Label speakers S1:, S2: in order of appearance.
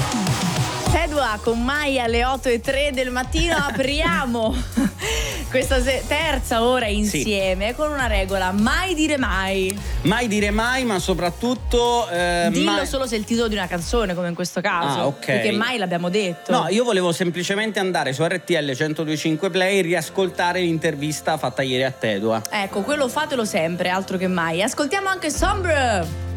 S1: Tedua con Mai alle 8:03 del mattino. Apriamo questa terza ora insieme con una regola: mai dire mai.
S2: Mai dire mai, ma soprattutto
S1: dillo solo se è il titolo di una canzone, come in questo caso.
S2: ok.
S1: Perché mai l'abbiamo detto.
S2: No, io volevo semplicemente andare su RTL 102.5 Play e riascoltare l'intervista fatta ieri a Tedua.
S1: Ecco, quello fatelo sempre, altro che mai. Ascoltiamo anche Sombre.